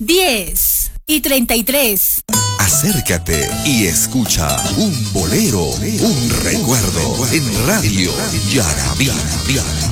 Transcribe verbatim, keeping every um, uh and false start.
diez y treinta y tres. Acércate y escucha un bolero, un recuerdo en Radio Yarabí.